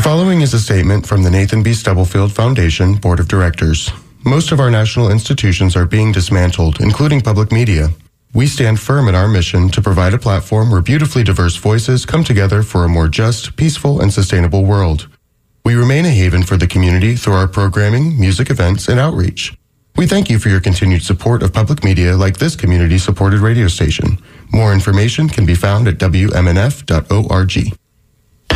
following is a statement from the Nathan B. Stubblefield Foundation Board of Directors. Most of our national institutions are being dismantled, including public media. We stand firm in our mission to provide a platform where beautifully diverse voices come together for a more just, peaceful, and sustainable world. We remain a haven for the community through our programming, music events, and outreach. We thank you for your continued support of public media like this community-supported radio station. More information can be found at wmnf.org.